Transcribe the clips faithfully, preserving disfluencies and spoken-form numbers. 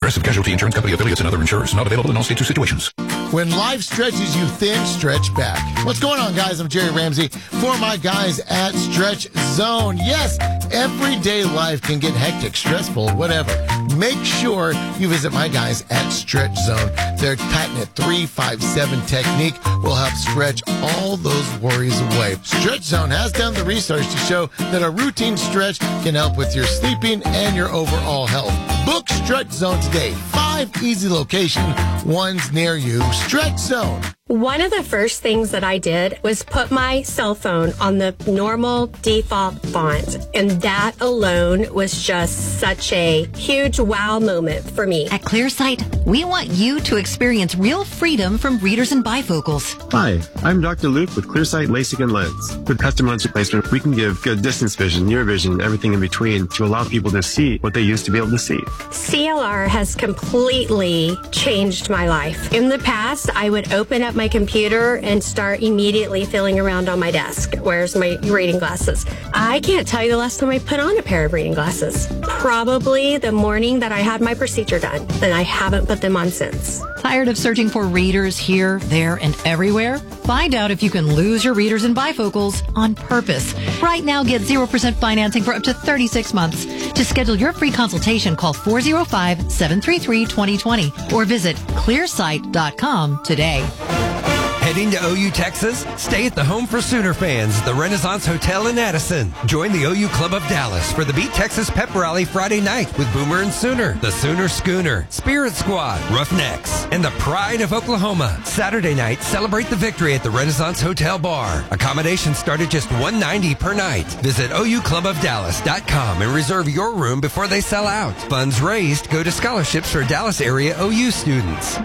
Progressive Casualty Insurance Company affiliates and other insurers. Not available in all states or situations. When life stretches you thin, stretch back. What's going on, guys? I'm Jerry Ramsey for my guys at Stretch Zone. Yes, everyday life can get hectic, stressful, whatever. Make sure you visit my guys at Stretch Zone. Their patented three five seven technique will help stretch all those worries away. Stretch Zone has done the research to show that a routine stretch can help with your sleeping and your overall health. Book Stretch Zone today. Five easy location, ones near you. Stretch Zone. One of the first things that I did was put my cell phone on the normal default font. And that alone was just such a huge wow moment for me. At ClearSight, we want you to experience real freedom from readers and bifocals. Hi, I'm Doctor Luke with ClearSight LASIK and Lens. With custom lens replacement, we can give good distance vision, near vision, and everything in between to allow people to see what they used to be able to see. C L R has completely changed my life. In the past, I would open up my computer and start immediately feeling around on my desk. Where's my reading glasses? I can't tell you the last time I put on a pair of reading glasses. Probably the morning that I had my procedure done, and I haven't put them on since. Tired of searching for readers here, there, and everywhere? Find out if you can lose your readers and bifocals on purpose. Right now, get zero percent financing for up to thirty-six months. To schedule your free consultation, call four oh five, seven three three, two oh two oh or visit clearsight dot com today. Heading to O U, Texas? Stay at the Home for Sooner fans, the Renaissance Hotel in Addison. Join the O U Club of Dallas for the Beat Texas Pep Rally Friday night with Boomer and Sooner, the Sooner Schooner, Spirit Squad, Roughnecks, and the Pride of Oklahoma. Saturday night, celebrate the victory at the Renaissance Hotel Bar. Accommodations start at just one hundred ninety dollars per night. Visit O U club of dallas dot com and reserve your room before they sell out. Funds raised go to scholarships for Dallas area O U students.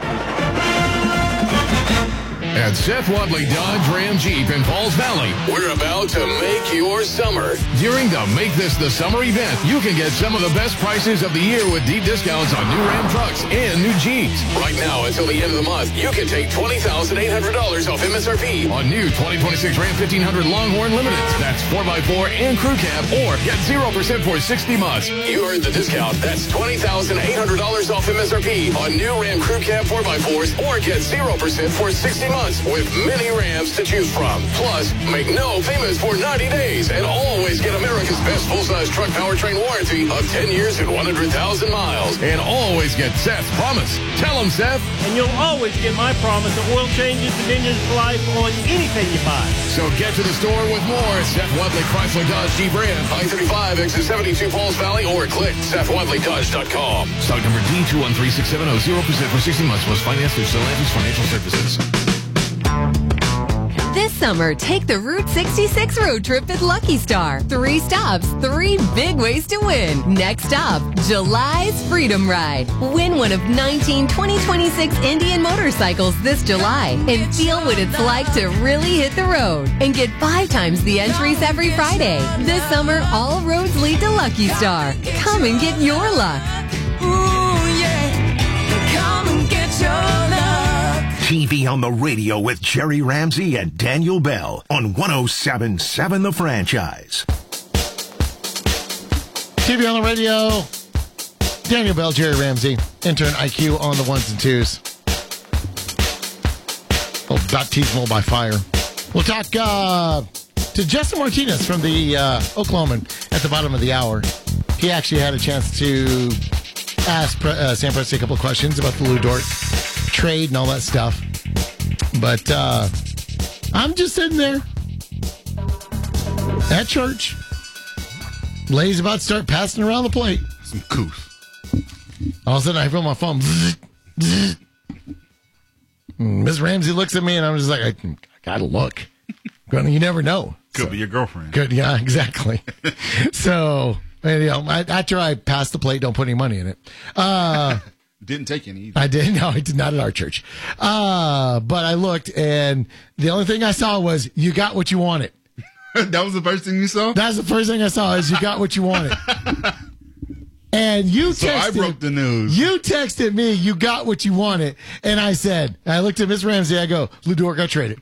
At Seth Wadley Dodge Ram Jeep in Falls Valley, we're about to make your summer. During the Make This the Summer event, you can get some of the best prices of the year with deep discounts on new Ram trucks and new Jeeps. Right now, until the end of the month, you can take twenty thousand eight hundred dollars off M S R P on new twenty twenty-six Ram fifteen hundred Longhorn Limiteds. That's four by four and crew cab, or get zero percent for sixty months. You heard the discount. That's twenty thousand eight hundred dollars off M S R P on new Ram crew cab four by fours, or get zero percent for sixty months. With many Rams to choose from. Plus, make no payments for ninety days and always get America's best full-size truck powertrain warranty of ten years and one hundred thousand miles. And always get Seth's promise. Tell him, Seth. And you'll always get my promise of oil changes, convenience for life on anything you buy. So get to the store with more. Seth Wadley Chrysler Dodge Jeep Ram, I thirty-five, exit seventy-two, Falls Valley, or click seth wadley dodge dot com. Stock number D two one three six seven zero, zero percent for sixty months. Was financed through Stellantis Financial Services. This summer, take the Route sixty-six road trip at Lucky Star. Three stops, three big ways to win. Next stop, July's Freedom Ride. Win one of nineteen twenty twenty-six Indian motorcycles this July and feel what it's like to really hit the road. And get five times the entries every Friday. This summer, all roads lead to Lucky Star. Come and get your luck. Ooh, yeah. Come and get your luck. T V on the radio with Jerry Ramsey and Daniel Bell on one oh seven point seven The Franchise. T V on the radio, Daniel Bell, Jerry Ramsey, intern I Q on the ones and twos. Oh, baptismal by fire. We'll talk uh, to Justin Martinez from the uh, Oklahoman at the bottom of the hour. He actually had a chance to ask uh, Sam Presti a couple of questions about the Lou Dort trade and all that stuff. But uh, I'm just sitting there at church. Lady's about to start passing around the plate. Some couth. All of a sudden, I feel my phone. Miss Ramsey looks at me, and I'm just like, I, I gotta look. You never know. Could so, be your girlfriend. Good, yeah, exactly. So, you know, after I pass the plate, don't put any money in it. Uh, Didn't take any either. I did. No, I did not at our church. Uh, but I looked, and the only thing I saw was, you got what you wanted. That was the first thing you saw? That's the first thing I saw, is you got what you wanted. And you texted. So I broke the news. You texted me, you got what you wanted. And I said, I looked at Miss Ramsey, I go, Lou Dort got traded.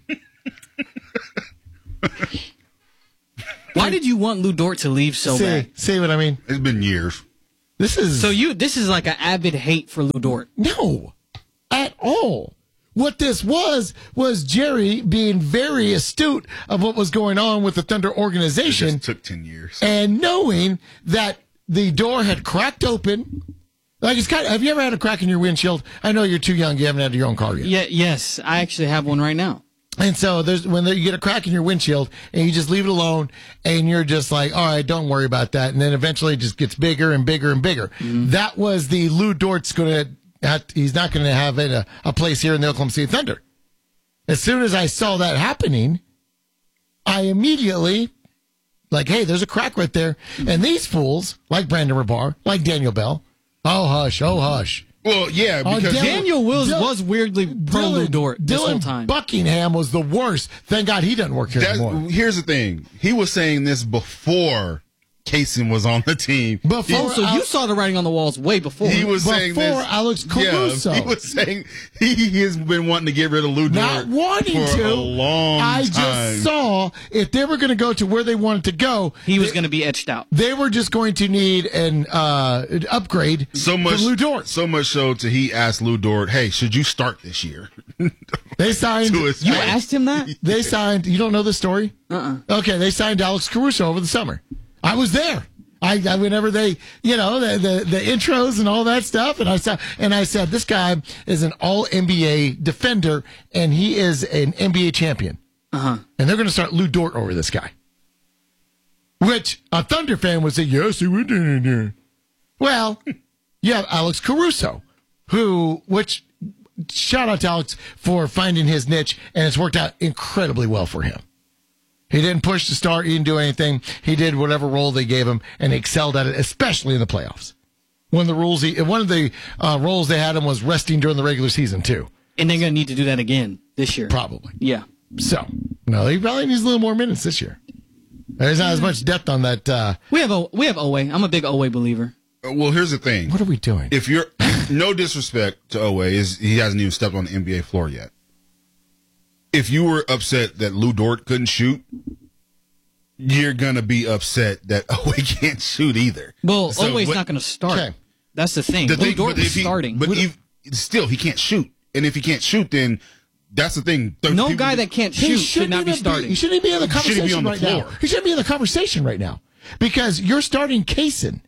Why did you want Lou Dort to leave so see, bad? See what I mean? It's been years. This is so you. This is like an avid hate for Lou Dort. No, at all. What this was was Jerry being very astute of what was going on with the Thunder organization. It just took ten years, and knowing that the door had cracked open. Like it's kind of, have you ever had a crack in your windshield? I know you're too young. You haven't had your own car yet. Yeah. Yes, I actually have one right now. And so there's when there, you get a crack in your windshield and you just leave it alone and you're just like, all right, don't worry about that. And then eventually it just gets bigger and bigger and bigger. Mm-hmm. That was the Lou Dort's going to. He's not going to have a, a place here in the Oklahoma City Thunder. As soon as I saw that happening, I immediately, like, hey, there's a crack right there. And these fools, like Brandon Rabar, like Daniel Bell, oh, hush, oh, hush. Well, yeah, because uh, Dylan, Daniel Wills Dylan, was weirdly pro Lou Dort this Dylan whole time. Buckingham was the worst. Thank God he doesn't work here That's, anymore. Here's the thing. He was saying this before Kaysen was on the team. Before oh, so Al- you saw the writing on the walls way before. He was before saying this. Alex Caruso. Yeah, he was saying he has been wanting to get rid of Lou Dort Not wanting for to. a long I time. just saw if they were going to go to where they wanted to go, he was they, going to be etched out. They were just going to need an, uh, an upgrade so much, for Lou Dort. So much so to he asked Lou Dort, hey, should you start this year? They signed. To his you face. asked him that? They signed. You don't know the story? Uh-uh. Okay, they signed Alex Caruso over the summer. I was there. I, I whenever they, you know, the, the the intros and all that stuff, and I saw, and I said, this guy is an All N B A defender, and he is an N B A champion. Uh huh. And they're going to start Lou Dort over this guy, which a Thunder fan would say, yes, he would. Well, you have Alex Caruso, who, which shout out to Alex for finding his niche, and it's worked out incredibly well for him. He didn't push to start. He didn't do anything. He did whatever role they gave him, and he excelled at it, especially in the playoffs. One of the rules, he, one of the uh, roles they had him was resting during the regular season too. And they're going to need to do that again this year, probably. Yeah. So no, he probably needs a little more minutes this year. There's not as much depth on that. Uh, we have a we have Owe. I'm a big Owe believer. Well, here's the thing. What are we doing? If you're no disrespect to Owe, is he hasn't even stepped on the N B A floor yet. If you were upset that Lou Dort couldn't shoot, you're going to be upset that Owe can't shoot either. Well, so, Owe's what, not going to start. Okay. That's the thing. The Lou thing Dort but is he, starting. But if, still, he can't shoot. And if he can't shoot, then that's the thing. Those no people, guy that can't he shoot should not be starting. Be, he shouldn't be in the conversation be on the right floor. now. He shouldn't be in the conversation right now because you're starting Kaysen.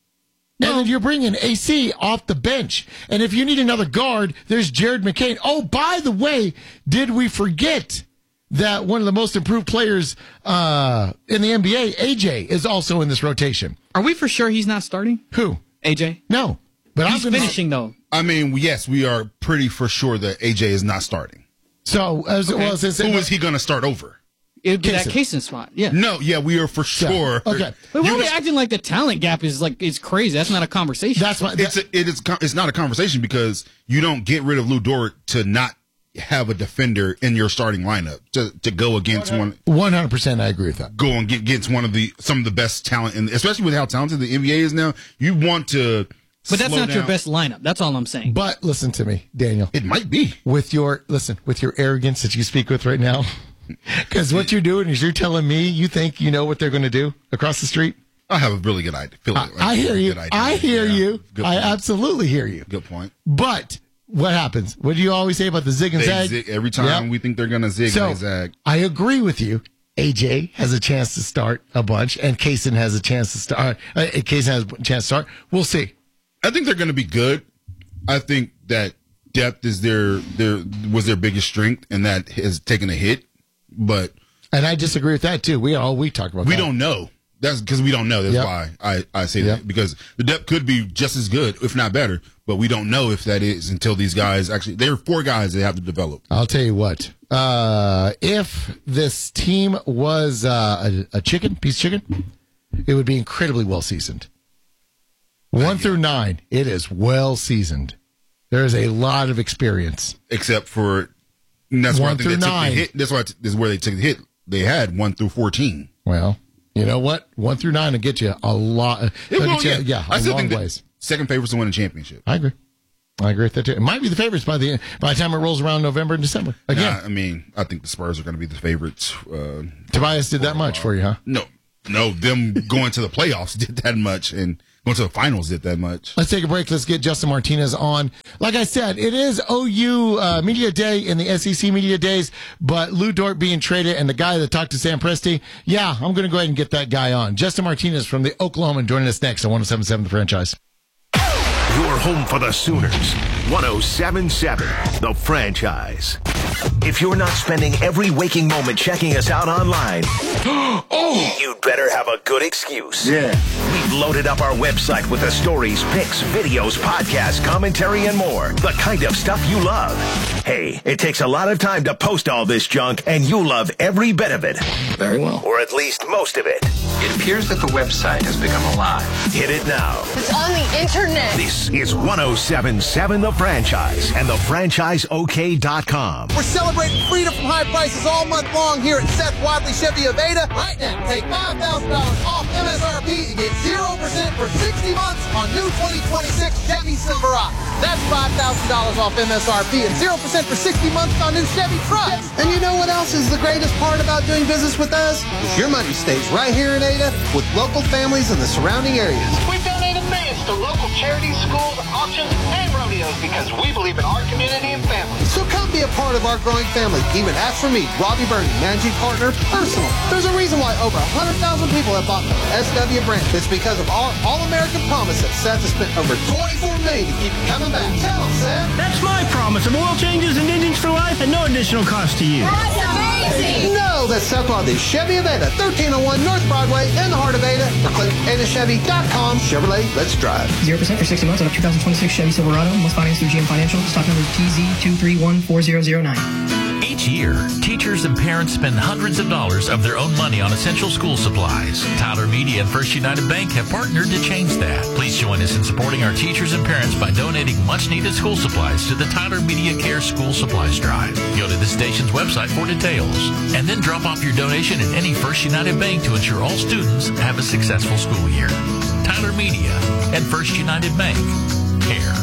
No. And then you're bringing A C off the bench. And if you need another guard, there's Jared McCain. Oh, by the way, did we forget that one of the most improved players uh, in the N B A, A J, is also in this rotation? Are we for sure he's not starting? Who? A J? No. But he's I'm gonna, finishing, though. I mean, yes, we are pretty for sure that A J is not starting. So, as okay. well as who is he going to start over? It would be Kaysen. That Kaysen spot, yeah. No, yeah, we are for sure. Yeah. Okay. But why are we acting like the talent gap is like it's crazy? That's not a conversation. That's what it's. A, it is. It's not a conversation because you don't get rid of Lou Dort to not have a defender in your starting lineup to to go against one. One hundred percent, I agree with that. Go and get against one of the some of the best talent, in, especially with how talented the N B A is now. You want to. But that's not down. your best lineup. That's all I'm saying. But listen to me, Daniel. It might be with your listen with your arrogance that you speak with right now. Because what you're doing is you're telling me you think you know what they're going to do across the street. I have a really good idea. Feel like I, I hear you. I hear yeah. you. Good I point. absolutely hear you. Good point. But what happens? What do you always say about the zig and they zag? Zig, every time yep. we think they're going to zig, so, they zag. I agree with you. A J has a chance to start a bunch, and Kaysen has a chance to start. Uh, Kaysen has a chance to start. We'll see. I think they're going to be good. I think that depth is their their was their biggest strength, and that has taken a hit. But and I disagree with that too. We all we talked about. We that. don't know. That's because we don't know. That's yep. why I, I say yep. that because the depth could be just as good, if not better. But we don't know if that is until these guys actually. There are four guys that have to develop. I'll tell you what. Uh, if this team was uh, a, a chicken, piece of chicken, it would be incredibly well seasoned. One through nine, it is well seasoned. There is a lot of experience, except for and that's one why I think through they nine. Took the hit. That's why this is where they took the hit. They had one through fourteen. Well, you know what? One through nine will get you a lot. It will, you, yeah, yeah, I a still long think ways. Second favorites to win a championship. I agree. I agree with that too. It might be the favorites by the by the time it rolls around November and December. Again, nah, I mean, I think the Spurs are going to be the favorites. Uh, Tobias did that much for you, huh? No, no, them going to the playoffs did that much, and going to the finals did that much. Let's take a break. Let's get Justin Martinez on. Like I said, it is O U uh, Media Day in the S E C Media Days, but Lou Dort being traded and the guy that talked to Sam Presti, yeah, I'm going to go ahead and get that guy on. Justin Martinez from the Oklahoma joining us next on one oh seven point seven The Franchise. Your home for the Sooners. one oh seven point seven The Franchise. If you're not spending every waking moment checking us out online, oh, you'd better have a good excuse. Yeah. We've loaded up our website with the stories, pics, videos, podcasts, commentary, and more. The kind of stuff you love. Hey, it takes a lot of time to post all this junk, and you love every bit of it. Very well. Or at least most of it. It appears that the website has become alive. Hit it now. It's on the internet. This is one oh seven point seven The Franchise and the franchise O K dot com. We're celebrating freedom from high prices all month long here at Seth Wadley Chevy of Ada. Right now, take five thousand dollars off M S R P and get zero percent for sixty months on new twenty twenty-six Chevy Silverado. That's five thousand dollars off M S R P and zero percent for sixty months on new Chevy trucks. And you know what else is the greatest part about doing business with us? Is your money stays right here in Ada with local families in the surrounding areas. We've donated millions to local charities, schools, auctions, and rodeos because we believe in our community and family. So come be a part of our growing family. Even ask for me, Robbie Burney, managing partner, personal. There's a reason why over one hundred thousand people have bought the S W brand. It's because of our all-American promise that Seth has spent over twenty-four million dollars to keep you coming back. Tell him, Seth. That's my promise of oil changes and engines for life at no additional cost to you. That's amazing. No, that's Seth Wadley Chevy of Ada, thirteen oh one North Broadway in the heart of Ada. Or click ada chevy dot com. Chevrolet, let's drive. zero percent for sixty months on a two thousand twenty-six Chevy Silverado. Must finance through G M Financial. Stock number T Z two three one four zero zero nine. Each year, teachers and parents spend hundreds of dollars of their own money on essential school supplies. Tyler Media and First United Bank have partnered to change that. Please join us in supporting our teachers and parents by donating much-needed school supplies to the Tyler Media Care School Supplies Drive. Go to the station's website for details, and then drop off your donation in any First United Bank to ensure all students have a successful school year. Tyler Media and First United Bank. Care.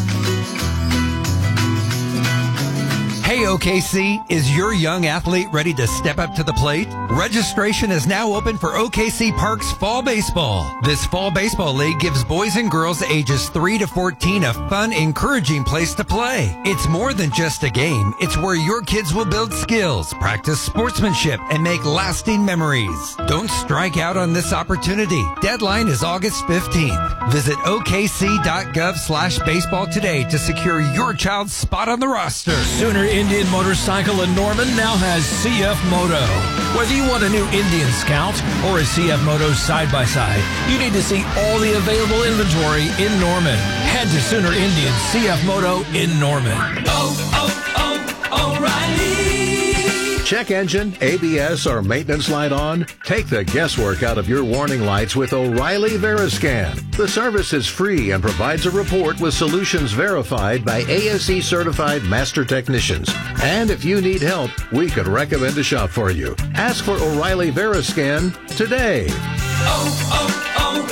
Hey, O K C, is your young athlete ready to step up to the plate? Registration is now open for O K C Parks Fall Baseball. This Fall Baseball League gives boys and girls ages three to fourteen a fun, encouraging place to play. It's more than just a game. It's where your kids will build skills, practice sportsmanship, and make lasting memories. Don't strike out on this opportunity. Deadline is August fifteenth. Visit O K C dot gov slash baseball today to secure your child's spot on the roster. Sooner Indian Motorcycle in Norman now has C F Moto. Whether you want a new Indian Scout or a C F Moto side-by-side, you need to see all the available inventory in Norman. Head to Sooner Indian C F Moto in Norman. Oh, oh, oh, O'Reilly. Check engine, A B S, or maintenance light on? Take the guesswork out of your warning lights with O'Reilly Veriscan. The service is free and provides a report with solutions verified by A S E certified master technicians. And if you need help, we could recommend a shop for you. Ask for O'Reilly Veriscan today. Oh,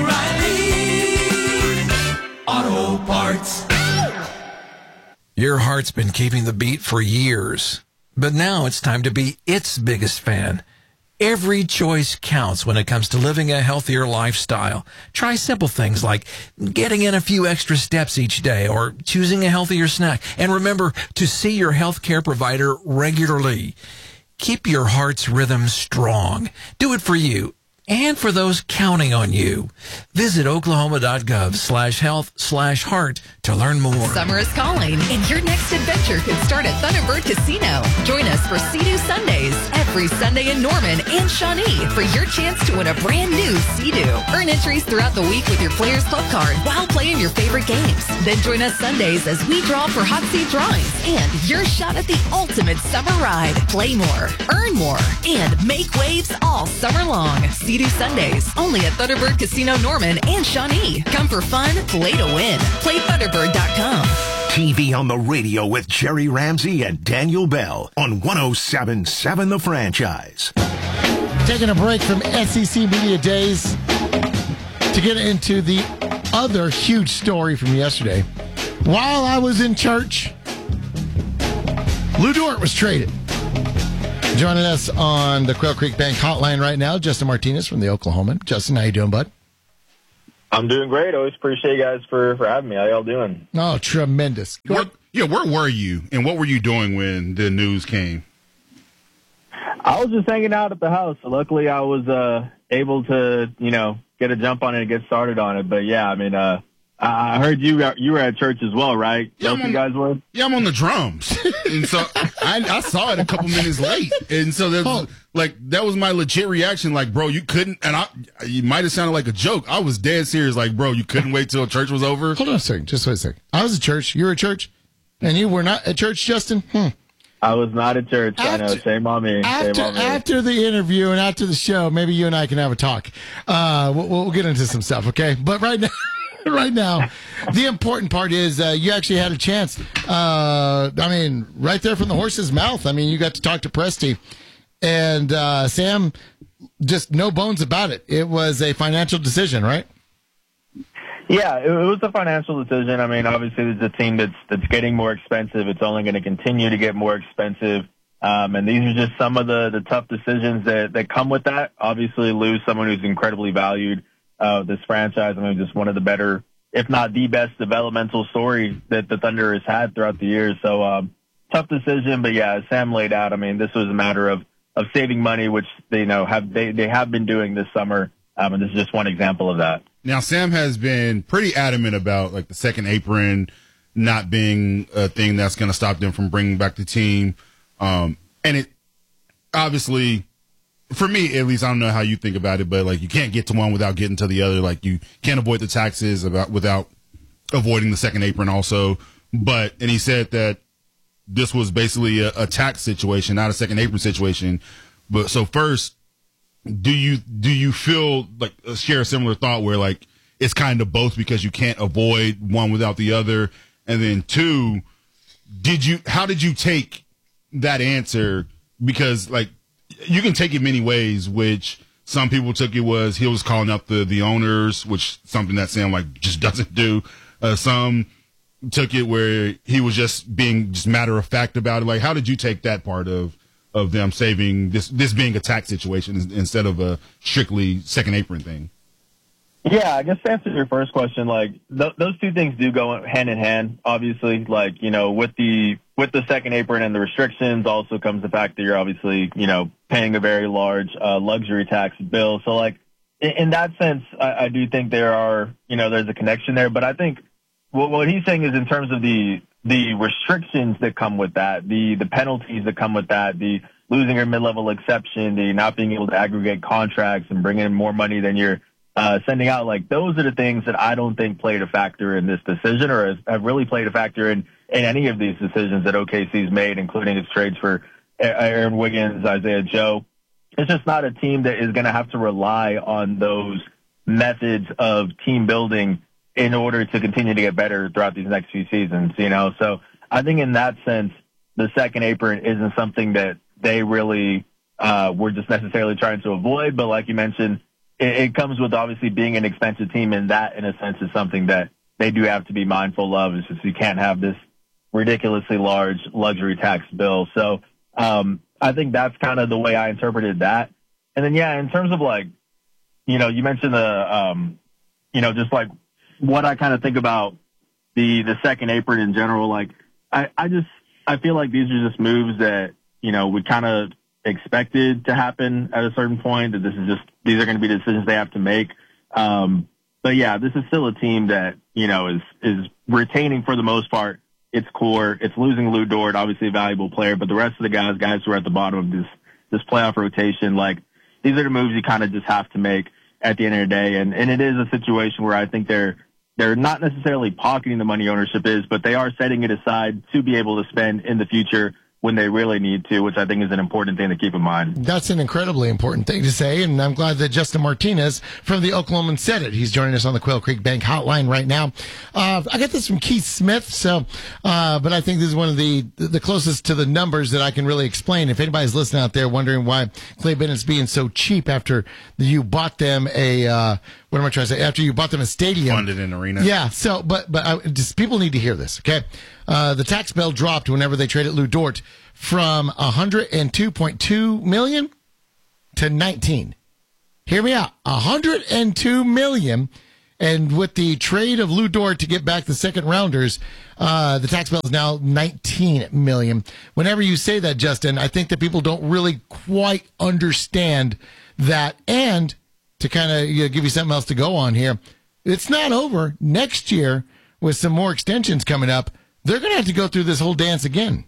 oh, oh, O'Reilly Auto Parts. Your heart's been keeping the beat for years, but now it's time to be its biggest fan. Every choice counts when it comes to living a healthier lifestyle. Try simple things like getting in a few extra steps each day or choosing a healthier snack. And remember to see your healthcare provider regularly. Keep your heart's rhythm strong. Do it for you and for those counting on you. Visit oklahoma.gov slash health slash heart to learn more. Summer is calling, and your next adventure could start at Thunderbird Casino. Join us for Sea-Doo Sundays every Sunday in Norman and Shawnee for your chance to win a brand new Sea-Doo. Earn entries throughout the week with your Players Club card while playing your favorite games. Then join us Sundays as we draw for hot seat drawings and your shot at the ultimate summer ride. Play more, earn more, and make waves all summer long. Sea-Doo Sundays, only at Thunderbird Casino Norman and Shawnee. Come for fun, play to win. Play thunderbird dot com. T V on the radio with Jerry Ramsey and Daniel Bell on one oh seven point seven The Franchise. Taking a break from S E C Media Days to get into the other huge story from yesterday. While I was in church, Lou Dort was traded. Joining us on the Quail Creek Bank hotline right now, Justin Martinez from the Oklahoma. Justin, how you doing, bud? I'm doing great. Always appreciate you guys for, for having me. How y'all doing? Oh, tremendous. Where, yeah, where were you, and what were you doing when the news came? I was just hanging out at the house. Luckily, I was uh, able to, you know, get a jump on it and get started on it. But, yeah, I mean, uh, I heard you you were at church as well, right? Yeah, Both you guys were? Yeah, I'm on the drums. And so I, I saw it a couple minutes late. And so that was, like, that was my legit reaction. Like, bro, you couldn't, and I, you might have sounded like a joke. I was dead serious. Like, bro, you couldn't wait till church was over. Hold on a second. Just wait a second. I was at church. You were at church? And you were not at church, Justin? Hmm. I was not at church. After, I know. Shame on me. After, Shame on me. After the interview and after the show, maybe you and I can have a talk. Uh, we'll, we'll get into some stuff, okay? But right now, right now, the important part is uh, you actually had a chance. Uh, I mean, right there from the horse's mouth. I mean, you got to talk to Presti. And uh, Sam, just no bones about it. It was a financial decision, right? Yeah, it was a financial decision. I mean, obviously, there's a team that's that's getting more expensive. It's only going to continue to get more expensive. Um, and these are just some of the, the tough decisions that, that come with that. Obviously, lose someone who's incredibly valued. Uh, this franchise, I mean, just one of the better, if not the best developmental story that the Thunder has had throughout the years. So, um, tough decision. But yeah, as Sam laid out, I mean, this was a matter of, of saving money, which they, you know, have, they, they have been doing this summer. Um, and this is just one example of that. Now, Sam has been pretty adamant about, like, the second apron not being a thing that's going to stop them from bringing back the team. Um, and it obviously, for me, at least, I don't know how you think about it, but, like, you can't get to one without getting to the other. Like, you can't avoid the taxes about without avoiding the second apron also. But, and he said that this was basically a, a tax situation, not a second apron situation. But so first, do you do you feel like uh, share a similar thought where, like, it's kind of both because you can't avoid one without the other? And then two, did you how did you take that answer? Because, like, you can take it many ways, which some people took it was he was calling up the the owners, which something that Sam, like, just doesn't do. Uh, some took it where he was just being just matter of fact about it. Like, how did you take that part of of them saving this this being a tax situation instead of a strictly second apron thing? Yeah, I guess to answer your first question, like, th- those two things do go hand in hand, obviously. Like, you know, with the with the second apron and the restrictions also comes the fact that you're obviously, you know, paying a very large uh, luxury tax bill. So, like, in, in that sense, I, I do think there are, you know, there's a connection there. But I think what, what he's saying is in terms of the the restrictions that come with that, the the penalties that come with that, the losing your mid-level exception, the not being able to aggregate contracts and bring in more money than you're uh, sending out, like, those are the things that I don't think played a factor in this decision or has, have really played a factor in, in any of these decisions that O K C's made, including its trades for Aaron Wiggins, Isaiah Joe. It's just not a team that is going to have to rely on those methods of team building in order to continue to get better throughout these next few seasons, you know? So I think in that sense, the second apron isn't something that they really uh, were just necessarily trying to avoid. But like you mentioned, it, it comes with obviously being an expensive team, and that in a sense is something that they do have to be mindful of. It's just you can't have this ridiculously large luxury tax bill. So um, I think that's kind of the way I interpreted that. And then, yeah, in terms of, like, you know, you mentioned the, um, you know, just like, what I kind of think about the, the second apron in general, like, I, I just, I feel like these are just moves that, you know, we kind of expected to happen at a certain point, that this is just, these are going to be decisions they have to make. Um, but yeah, this is still a team that, you know, is, is retaining for the most part its core. It's losing Lou Dort, obviously a valuable player, but the rest of the guys, guys who are at the bottom of this, this playoff rotation, like, these are the moves you kind of just have to make at the end of the day. And, and it is a situation where I think they're, They're not necessarily pocketing the money ownership is, but they are setting it aside to be able to spend in the future when they really need to, which I think is an important thing to keep in mind. That's an incredibly important thing to say, and I'm glad that Justin Martinez from the Oklahoman said it. He's joining us on the Quail Creek Bank hotline right now. Uh, I got this from Keith Smith, so, uh, but I think this is one of the the closest to the numbers that I can really explain. If anybody's listening out there wondering why Clay Bennett's being so cheap after you bought them a, uh, what am I trying to say? After you bought them a stadium. Funded an arena. Yeah, so, but, but I, just people need to hear this, okay? Uh, the tax bill dropped whenever they traded Lou Dort from one hundred two point two million dollars to nineteen. Hear me out. one hundred two million dollars, And with the trade of Lou Dort to get back the second rounders, uh, the tax bill is now nineteen million dollars. Whenever you say that, Justin, I think that people don't really quite understand that. And to kind of you know, give you something else to go on here, it's not over. Next year, with some more extensions coming up, they're going to have to go through this whole dance again.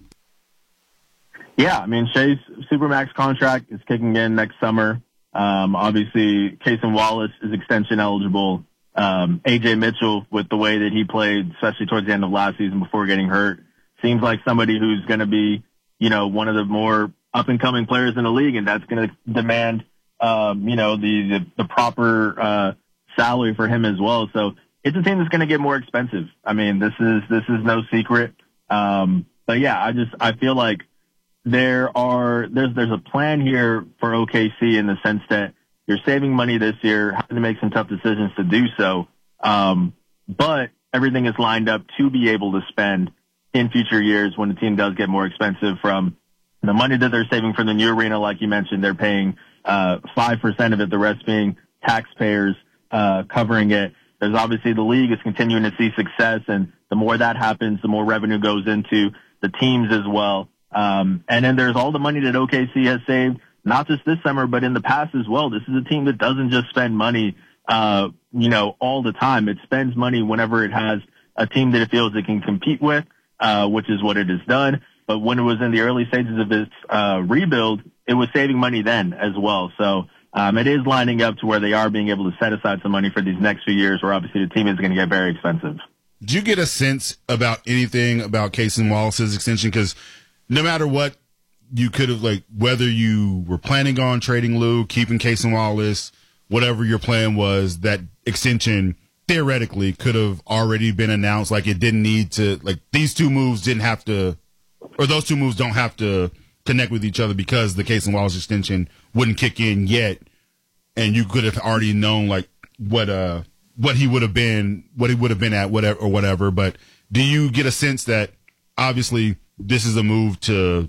Yeah, I mean, Shea's Supermax contract is kicking in next summer. Um, obviously, Cason Wallace is extension eligible. Um, A J Mitchell, with the way that he played, especially towards the end of last season before getting hurt, seems like somebody who's going to be, you know, one of the more up-and-coming players in the league, and that's going to demand, um, you know, the, the, the proper uh, salary for him as well. So it's a team that's going to get more expensive. I mean, this is this is no secret. Um, but, yeah, I just I feel like there are there's there's a plan here for O K C in the sense that you're saving money this year, having to make some tough decisions to do so. Um, but everything is lined up to be able to spend in future years when the team does get more expensive, from the money that they're saving from the new arena. Like you mentioned, they're paying uh, five percent of it, the rest being taxpayers uh, covering it. There's obviously the league is continuing to see success, and the more that happens, the more revenue goes into the teams as well. Um, and then there's all the money that O K C has saved, not just this summer, but in the past as well. This is a team that doesn't just spend money, uh, you know, all the time. It spends money whenever it has a team that it feels it can compete with, uh, which is what it has done. But when it was in the early stages of its uh, rebuild, it was saving money then as well. So um, it is lining up to where they are being able to set aside some money for these next few years, where obviously the team is going to get very expensive. Did you get a sense about anything about Cason Wallace's extension? Because no matter what, you could have, like, whether you were planning on trading Lou, keeping Cason Wallace, whatever your plan was, that extension theoretically could have already been announced. Like, it didn't need to, like, these two moves didn't have to, or those two moves don't have to connect with each other because the Cason Wallace extension wouldn't kick in yet. And you could have already known, like, what, uh, what he would have been, what he would have been at, whatever, or whatever. But do you get a sense that obviously this is a move to,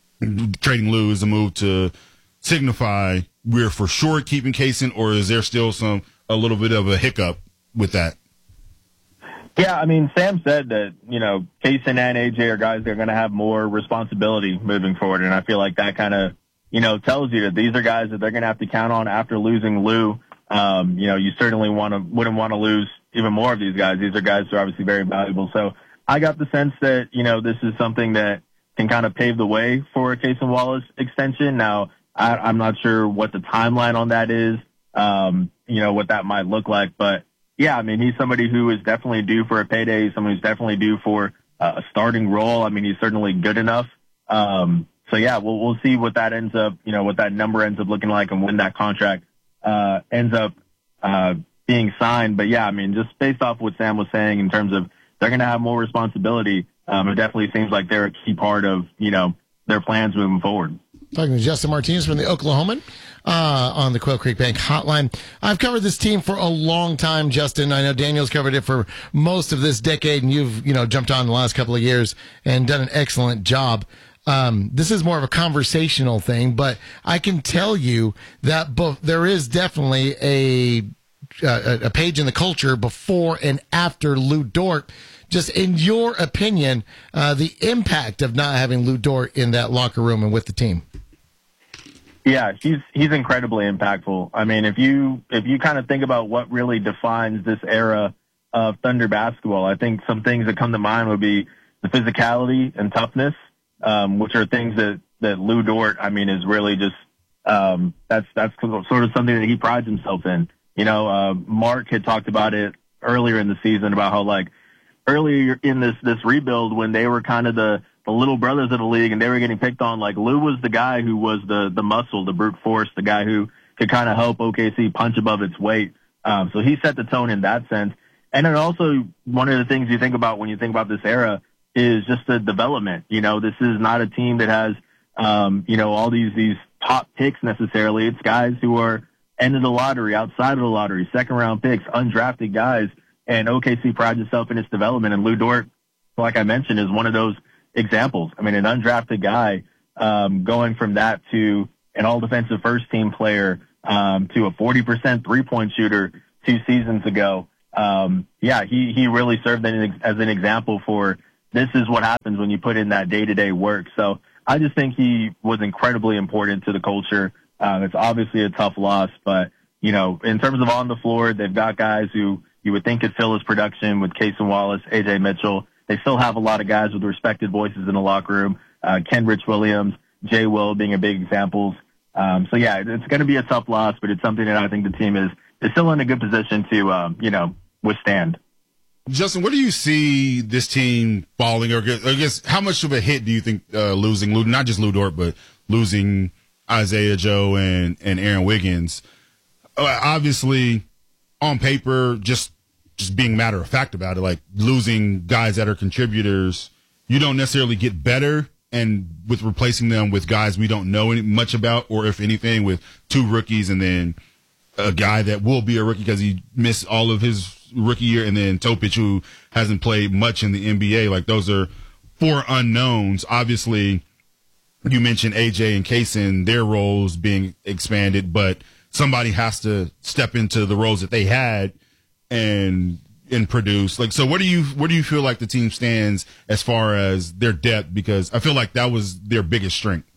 trading Lou is a move to signify we're for sure keeping Cason, or is there still some a little bit of a hiccup with that? Yeah, I mean, Sam said that, you know, Cason and A J are guys that are going to have more responsibility moving forward, and I feel like that kind of, you know, tells you that these are guys that they're going to have to count on after losing Lou. Um, you know, you certainly want to wouldn't want to lose even more of these guys. These are guys who are obviously very valuable. So I got the sense that, you know, this is something that can kind of pave the way for a Cason Wallace extension. Now, I, I'm not sure what the timeline on that is, um, you know, what that might look like. But, yeah, I mean, he's somebody who is definitely due for a payday. He's someone who's definitely due for uh, a starting role. I mean, he's certainly good enough. Um, so, yeah, we'll, we'll see what that ends up, you know, what that number ends up looking like and when that contract uh, ends up uh, being signed. But, yeah, I mean, just based off what Sam was saying in terms of they're going to have more responsibility, Um, it definitely seems like they're a key part of, you know, their plans moving forward. Talking to Justin Martinez from the Oklahoman uh, on the Quail Creek Bank Hotline. I've covered this team for a long time, Justin. I know Daniel's covered it for most of this decade, and you've, you know, jumped on the last couple of years and done an excellent job. Um, this is more of a conversational thing, but I can tell you that both, there is definitely a, a a page in the culture before and after Lou Dort. Just in your opinion, uh, the impact of not having Lou Dort in that locker room and with the team. Yeah, he's he's incredibly impactful. I mean, if you if you kind of think about what really defines this era of Thunder basketball, I think some things that come to mind would be the physicality and toughness, um, which are things that that Lou Dort, I mean, is really just um, that's that's sort of something that he prides himself in. You know, uh, Mark had talked about it earlier in the season about how, like, earlier in this, this rebuild, when they were kind of the, the little brothers of the league and they were getting picked on, like, Lou was the guy who was the, the muscle, the brute force, the guy who could kind of help O K C punch above its weight. Um, so he set the tone in that sense. And then also one of the things you think about when you think about this era is just the development. You know, this is not a team that has, um, you know, all these, these top picks necessarily. It's guys who are end of the lottery, outside of the lottery, second round picks, undrafted guys. And O K C prides itself in its development. And Lou Dort, like I mentioned, is one of those examples. I mean, an undrafted guy um, going from that to an all-defensive first-team player um, to a forty percent three-point shooter two seasons ago. um, yeah, he, he really served as an example for this is what happens when you put in that day-to-day work. So I just think he was incredibly important to the culture. Uh, it's obviously a tough loss, but, you know, in terms of on the floor, they've got guys who you would think could fill his production with Cason Wallace, A J Mitchell. They still have a lot of guys with respected voices in the locker room. Uh, Kenrich Williams, Jay Will being a big examples. Um, so yeah, it's going to be a tough loss, but it's something that I think the team is, is still in a good position to, um, you know, withstand. Justin, where do you see this team falling? Or I guess how much of a hit do you think uh, losing, not just Lu Dort, but losing Isaiah Joe and, and Aaron Wiggins? Uh, obviously, on paper, just just being matter of fact about it, like losing guys that are contributors, you don't necessarily get better. And with replacing them with guys we don't know any, much about, or if anything, with two rookies and then a guy that will be a rookie because he missed all of his rookie year, and then Topic, who hasn't played much in the N B A. Like, those are four unknowns. Obviously, you mentioned A J and Cason, their roles being expanded, but somebody has to step into the roles that they had and and produce. Like, so where do you where do you feel like the team stands as far as their depth? Because I feel like that was their biggest strength.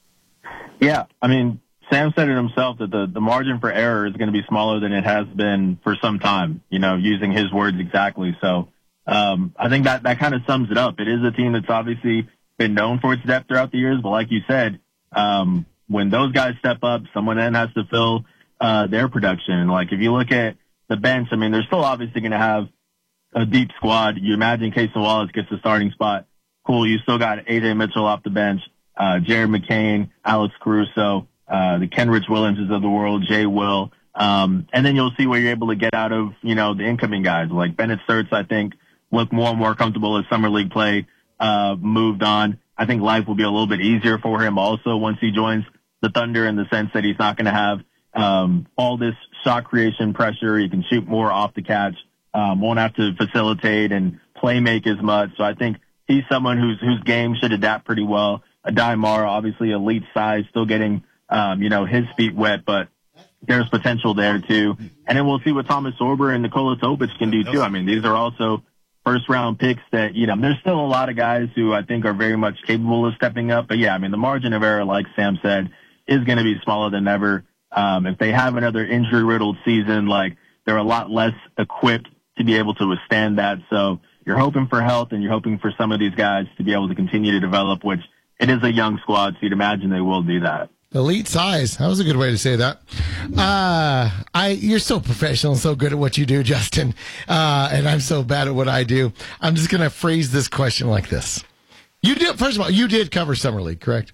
Yeah, I mean, Sam said it himself that the, the margin for error is going to be smaller than it has been for some time, you know, using his words exactly. So um, I think that, that kind of sums it up. It is a team that's obviously been known for its depth throughout the years, but like you said, um, when those guys step up, someone then has to fill uh, their production. And like, if you look at the bench, I mean, they're still obviously going to have a deep squad. You imagine Cason Wallace gets the starting spot. Cool. You still got A J Mitchell off the bench, uh, Jared McCain, Alex Caruso, uh, the Kenrich Williamses of the world, Jay Will. Um, and then you'll see where you're able to get out of, you know, the incoming guys like Bennett Sturts, I think, look more and more comfortable as summer league play, uh, moved on. I think life will be a little bit easier for him also once he joins the Thunder, in the sense that he's not going to have, um, all this shot creation pressure. He can shoot more off the catch, um, won't have to facilitate and play make as much. So I think he's someone whose, whose game should adapt pretty well. Adai Mara, obviously elite size, still getting, um, you know, his feet wet, but there's potential there too. And then we'll see what Thomas Sorber and Nikola Topic can do too. I mean, these are also first round picks that, you know, there's still a lot of guys who I think are very much capable of stepping up. But yeah, I mean, the margin of error, like Sam said, is going to be smaller than ever. Um, if they have another injury riddled season, like, they're a lot less equipped to be able to withstand that. So you're hoping for health, and you're hoping for some of these guys to be able to continue to develop, which it is a young squad, so you'd imagine they will do that. Elite size. That was a good way to say that. Uh, I, you're so professional and so good at what you do, Justin. Uh, and I'm so bad at what I do. I'm just going to phrase this question like this. You did, first of all, you did cover Summer League, correct?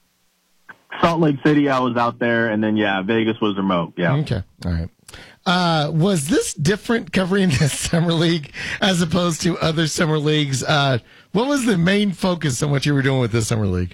Salt Lake City, I was out there, and then, yeah, Vegas was remote. Yeah. Okay. All right. Uh, was this different covering this Summer League as opposed to other Summer Leagues? Uh, what was the main focus on what you were doing with this Summer League?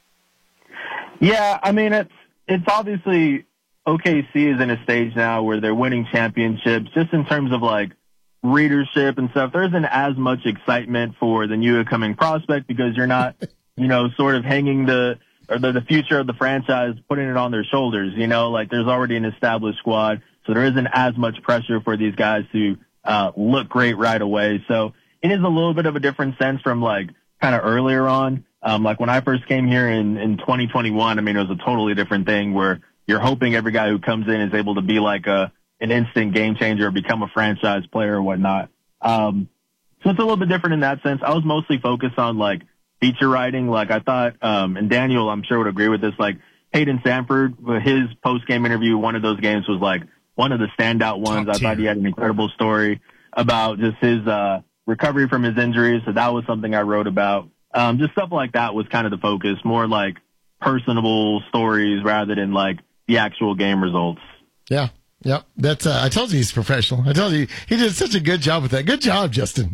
Yeah, I mean, it's it's obviously O K C is in a stage now where they're winning championships. Just in terms of, like, readership and stuff, there isn't as much excitement for the new incoming prospect because you're not, you know, sort of hanging the or the, the future of the franchise, putting it on their shoulders. You know, like, there's already an established squad, so there isn't as much pressure for these guys to uh, look great right away. So it is a little bit of a different sense from, like, kind of earlier on. Um, like when I first came here in, in twenty twenty-one, I mean, it was a totally different thing where you're hoping every guy who comes in is able to be like a, an instant game changer or become a franchise player or whatnot. Um, so it's a little bit different in that sense. I was mostly focused on like feature writing. Like I thought, um, and Daniel, I'm sure would agree with this, like Hayden Sanford, his post game interview, one of those games was like one of the standout ones. I thought he had an incredible story about just his, uh, recovery from his injuries. So that was something I wrote about. Um, just stuff like that was kind of the focus, more like personable stories rather than like the actual game results. Yeah. Yep. That's, uh, I told you he's professional. I told you he did such a good job with that. Good job, Justin.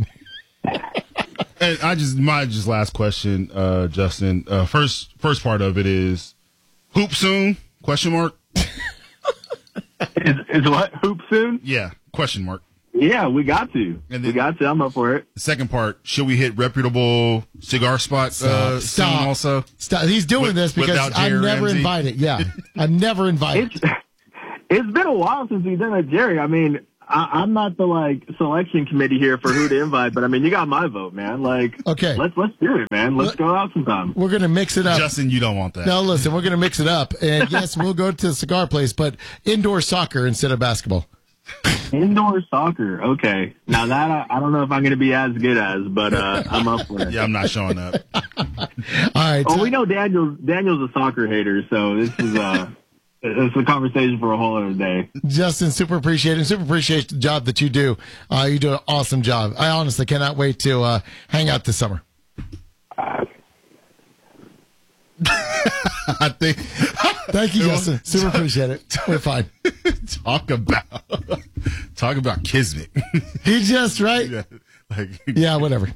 And I just, my just last question, uh, Justin, uh, first, first part of it is hoop soon? Question mark. is, is what? Hoop soon? Yeah. Question mark. Yeah, we got to. And then, we got to. I'm up for it. The second part, should we hit reputable cigar spots uh, Stop. soon also? Stop. He's doing With, this because I'm never Ramsey? invited. Yeah, I'm never invited. It's, it's been a while since we've done it, Jerry. I mean, I, I'm not the like selection committee here for who to invite, but I mean, you got my vote, man. Like, okay, let's let's do it, man. Let's go out sometime. We're gonna mix it up. Justin, you don't want that. No, listen, we're gonna mix it up, and yes, we'll go to the cigar place, but indoor soccer instead of basketball. Indoor soccer. Okay, now that I, I don't know if I'm gonna be as good as, but uh, I'm up for it. Yeah, I'm not showing up. All right. Oh, we know Daniel's Daniel's a soccer hater, so this is uh. It's a conversation for a whole other day. Justin, super appreciate it. Super appreciate the job that you do. Uh, you do an awesome job. I honestly cannot wait to uh, hang out this summer. Uh, I think. Thank you, Justin. Super appreciate it. We're fine. Talk about talk about kismet. He just right. Yeah, like, yeah whatever.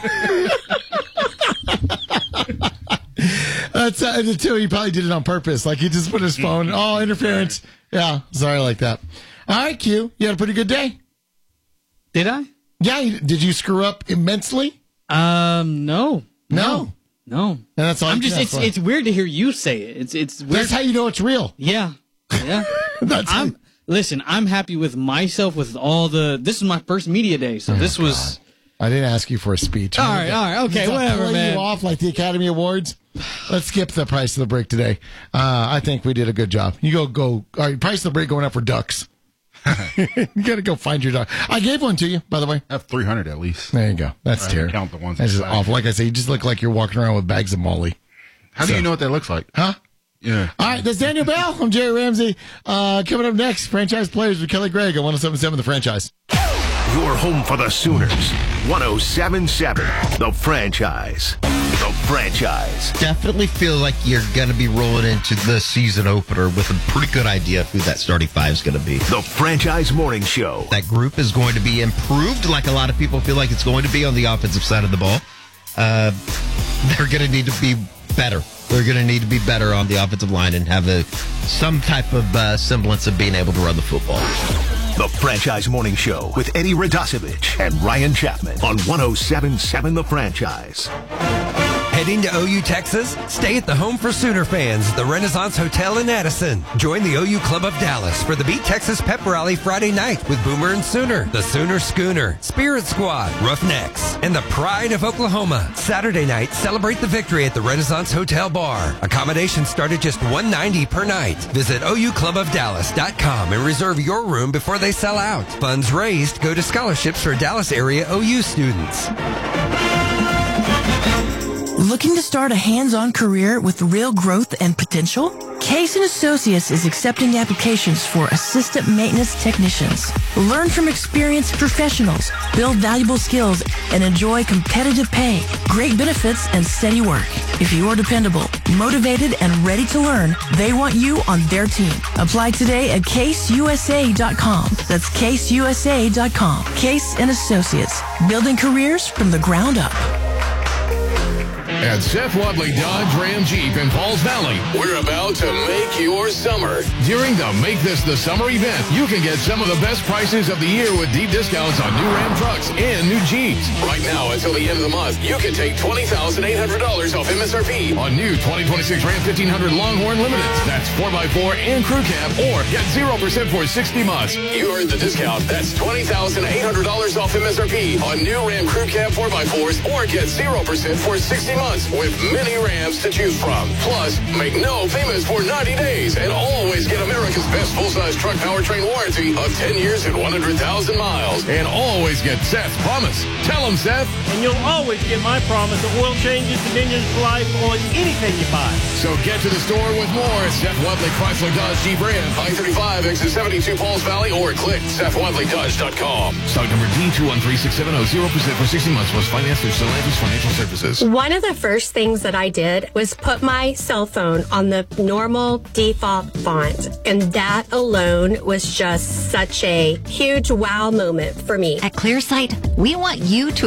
That's uh, the two. He probably did it on purpose. Like he just put his phone. Oh, interference. Yeah, sorry, like that. All right, Q. You had a pretty good day. Did I? Yeah. You, did you screw up immensely? Um, no, no, no. And that's all. I'm just. It's for. it's weird to hear you say it. It's it's. Weird. That's how you know it's real. Yeah, yeah. that's. I'm. How... Listen, I'm happy with myself with all the. This is my first media day, so oh, this was. God. I didn't ask you for a speech. All right, all right, okay, whatever, play man. You off like the Academy Awards. Let's skip the price of the break today. Uh, I think we did a good job. You go, go. All right, price of the break going up for ducks. You got to go find your duck. I gave one to you, by the way. I have three hundred at least. There you go. That's terrible. Count the ones. That's just awful. Like I say, you just look like you're walking around with bags of Molly. How so, do you know what that looks like? Huh? Yeah. All right, that's Daniel Bell. I'm Jerry Ramsey. Uh, coming up next, Franchise Players with Kelly Gregg on one oh seven point seven The Franchise. Your home for the Sooners. one oh seven point seven The Franchise. The Franchise. Definitely feel like you're going to be rolling into the season opener with a pretty good idea of who that starting five is going to be. The Franchise Morning Show. That group is going to be improved like a lot of people feel like it's going to be on the offensive side of the ball. Uh, they're going to need to be better. They're going to need to be better on the offensive line and have a some type of uh, semblance of being able to run the football. The Franchise Morning Show with Eddie Radosevich and Ryan Chapman on one oh seven point seven The Franchise. Heading to O U, Texas? Stay at the Home for Sooner fans, the Renaissance Hotel in Addison. Join the O U Club of Dallas for the Beat Texas Pep Rally Friday night with Boomer and Sooner, the Sooner Schooner, Spirit Squad, Roughnecks, and the Pride of Oklahoma. Saturday night, celebrate the victory at the Renaissance Hotel Bar. Accommodations start at just one hundred ninety dollars per night. Visit O U club of dallas dot com and reserve your room before they sell out. Funds raised go to scholarships for Dallas area O U students. Looking to start a hands-on career with real growth and potential? Case and Associates is accepting applications for assistant maintenance technicians. Learn from experienced professionals, build valuable skills, and enjoy competitive pay, great benefits, and steady work. If you are dependable, motivated, and ready to learn, they want you on their team. Apply today at case u s a dot com. That's case u s a dot com. Case and Associates, building careers from the ground up. At Seth Wadley Dodge Ram Jeep in Falls Valley, we're about to make your summer. During the Make This the Summer event, you can get some of the best prices of the year with deep discounts on new Ram trucks and new Jeeps. Right now, until the end of the month, you can take twenty thousand eight hundred dollars off M S R P on new twenty twenty-six Ram fifteen hundred Longhorn Limiteds. That's four by four and crew cab, or get zero percent for sixty months. You earned the discount. That's twenty thousand eight hundred dollars off M S R P on new Ram crew cab four by fours, or get zero percent for sixty months. With many Rams to choose from. Plus, make no payments for ninety days and always get America's best full-size truck powertrain warranty of ten years and one hundred thousand miles. And always get Seth's promise. Tell him, Seth. And you'll always get my promise that oil changes Dominion's life on anything you buy. So get to the store with more at Seth Wadley Chrysler Dodge Jeep Ram. I thirty-five, exit seventy-two, Falls Valley, or click Seth Wadley Dodge dot com. Stock number D two one three six seven zero, zero percent for sixty months plus finance through Stellantis Financial Services. One of the first things that I did was put my cell phone on the normal default font, and that alone was just such a huge wow moment for me. At ClearSight, we want you to experience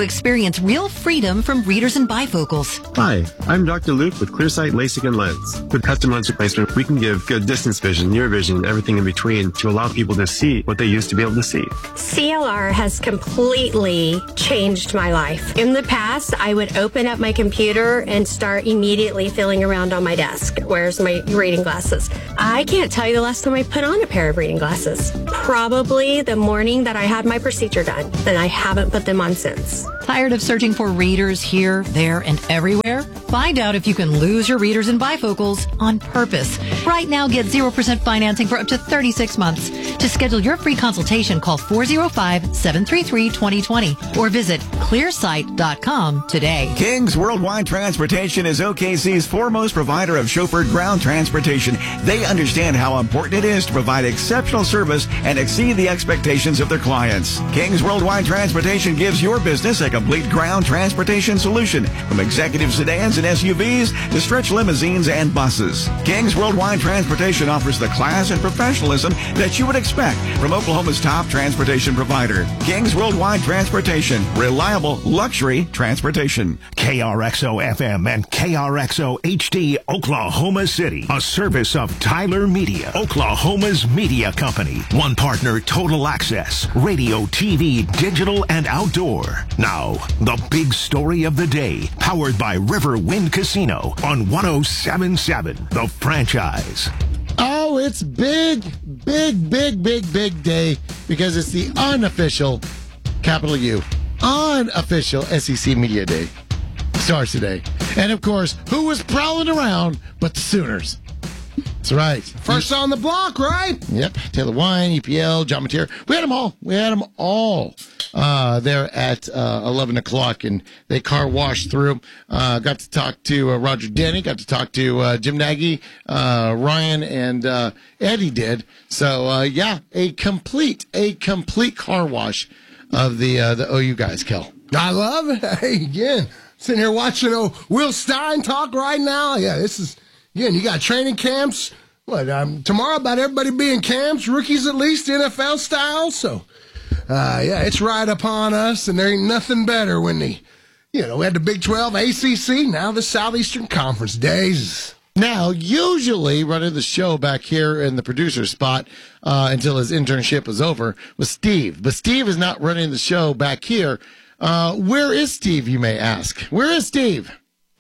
experience real freedom from readers and bifocals. Hi, I'm Doctor Luke with Clearsight LASIK and Lens. With custom lens replacement, we can give good distance vision, near vision, and everything in between to allow people to see what they used to be able to see. C L R has completely changed my life. In the past, I would open up my computer and start immediately feeling around on my desk. Where's my reading glasses? I can't tell you the last time I put on a pair of reading glasses. Probably the morning that I had my procedure done. And I haven't put them on since. Tired of searching for readers here, there, and everywhere? Find out if you can lose your readers and bifocals on purpose. Right now, get zero percent financing for up to thirty-six months. To schedule your free consultation, call four oh five, seven three three, two oh two oh or visit clearsight dot com today. King's Worldwide Transportation is O K C's foremost provider of chauffeured ground transportation. They understand how important it is to provide exceptional service and exceed the expectations of their clients. King's Worldwide Transportation gives your business a complete ground transportation solution, from executive sedans and S U Vs to stretch limousines and buses. King's Worldwide Transportation offers the class and professionalism that you would expect from Oklahoma's top transportation provider. King's Worldwide Transportation, reliable luxury transportation. K R X O F M and K R X O H D Oklahoma City, a service of Tyler Media, Oklahoma's media company. One partner, Total Access, radio, T V, digital, and outdoor. Now, the big story of the day, powered by River Wind Casino on one oh seven point seven, The Franchise. Oh, it's big, big, big, big, big day because it's the unofficial, capital U, unofficial S E C Media Day. Starts today. And of course, who was prowling around but the Sooners? That's right. First on the block, right? Yep. Taylor Wine, E P L, John Mateer. We had them all. We had them all uh, there at uh, eleven o'clock, and they car washed through. Uh, got to talk to uh, Roger Denny, got to talk to uh, Jim Nagy, uh, Ryan, and uh, Eddie did. So, uh, yeah, a complete, a complete car wash of the uh, the O U guys, Kel. I love it. Hey, again, sitting here watching oh, Will Stein talk right now. Yeah, this is... Again, you got training camps. What, um, tomorrow about everybody being camps, rookies at least, N F L style. So, uh, yeah, it's right upon us, and there ain't nothing better when the, you know, we had the Big twelve, A C C, now the Southeastern Conference days. Now, usually running the show back here in the producer spot uh, until his internship was over was Steve. But Steve is not running the show back here. Uh, where is Steve, you may ask? Where is Steve?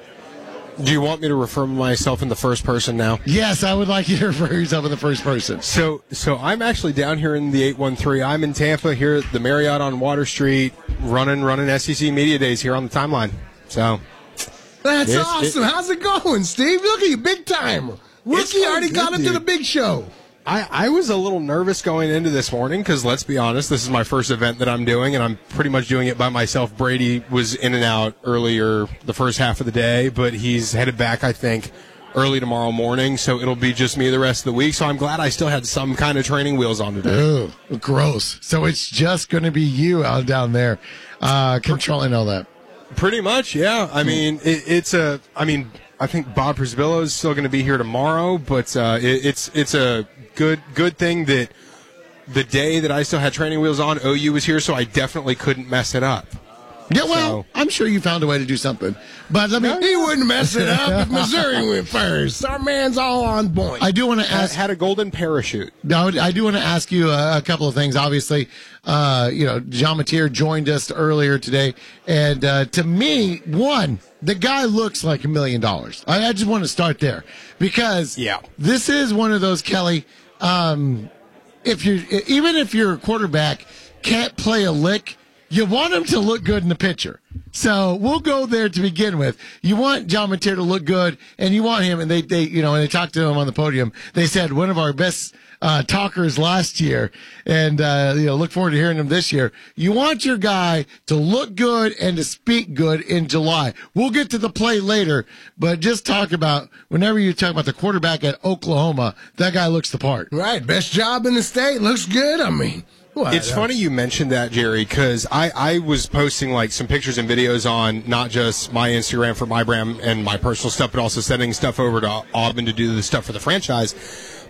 Do you want me to refer myself in the first person now? Yes, I would like you to refer yourself in the first person. So so I'm actually down here in the eight one three. I'm in Tampa here at the Marriott on Water Street, running running S E C Media Days here on the timeline. So That's it, awesome. It, How's it going, Steve? Look at you, big time. Rookie already good, got into dude. the big show. I, I was a little nervous going into this morning because, let's be honest, this is my first event that I'm doing, and I'm pretty much doing it by myself. Brady was in and out earlier the first half of the day, but he's headed back, I think, early tomorrow morning, so it'll be just me the rest of the week. So I'm glad I still had some kind of training wheels on today. Ooh, gross. So it's just going to be you out down there uh, controlling all that. Pretty much, yeah. I mean, it, it's a, I mean, I think Bob Prisbillo is still going to be here tomorrow, but uh, it, it's it's a good good thing that the day that I still had training wheels on, O U was here, so I definitely couldn't mess it up. Yeah, well, so, I'm sure you found a way to do something. But let me. He wouldn't mess it up if Missouri went first. Our man's all on point. I do want to ask. Had a golden parachute. No, I do want to ask you a, a couple of things. Obviously, uh, you know, John Mateer joined us earlier today, and uh, to me, one, the guy looks like a million dollars. I, I just want to start there because yeah. this is one of those, Kelly. Um, if you even if your quarterback can't play a lick, you want him to look good in the picture. So we'll go there to begin with. You want John Mateer to look good, and you want him. And they, they, you know, when they talked to him on the podium, they said one of our best uh, talkers last year, and uh, you know, look forward to hearing him this year. You want your guy to look good and to speak good in July. We'll get to the play later, but just talk about whenever you talk about the quarterback at Oklahoma, that guy looks the part. Right, best job in the state. Looks good. I mean. What? It's funny you mentioned that, Jerry, because I, I was posting like some pictures and videos on not just my Instagram for my brand and my personal stuff, but also sending stuff over to Aubin to do the stuff for the franchise.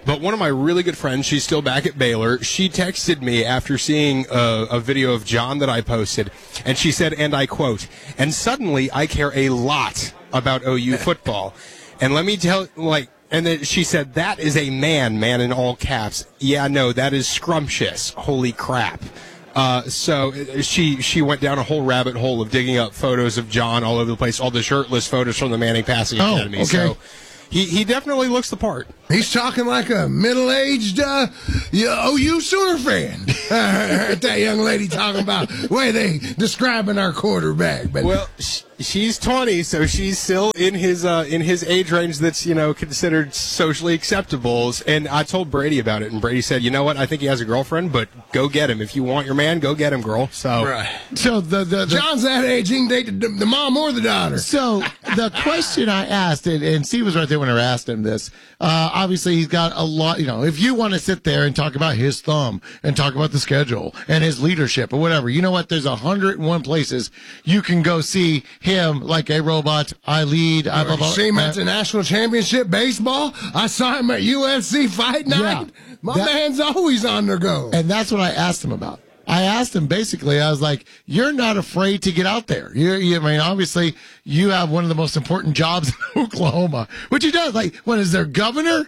But one of my really good friends, she's still back at Baylor, she texted me after seeing a, a video of John that I posted, and she said, and I quote, "And suddenly I care a lot about O U football." And let me tell, like, and then she said, "That is a man, man in all caps." Yeah, no, that is scrumptious. Holy crap. Uh, so she she went down a whole rabbit hole of digging up photos of John all over the place, all the shirtless photos from the Manning Passing Oh, Academy. okay. So he, he definitely looks the part. He's talking like a middle-aged uh, yeah, O U Sooner fan. I heard that young lady talking about the way they describing our quarterback. But Well, sh- she's twenty, so she's still in his uh, in his age range that's, you know, considered socially acceptable. And I told Brady about it, and Brady said, "You know what? I think he has a girlfriend, but go get him. If you want your man, go get him, girl." So, so the, the, the John's that age, he can date the, the mom or the daughter. So the question I asked, and, and Steve was right there when I asked him this. Uh, obviously, he's got a lot. You know, if you want to sit there and talk about his thumb and talk about the schedule and his leadership or whatever, you know what? There's a hundred and one places you can go see him like a robot. I lead. I blah, You blah, see him blah. at the national championship baseball. I saw him at U F C Fight Night. Yeah. My That- man's always on the go. And that's what I asked him about. I asked him basically, I was like, you're not afraid to get out there. You're, you, I mean, obviously, you have one of the most important jobs in Oklahoma, which he does. Like, what is their governor?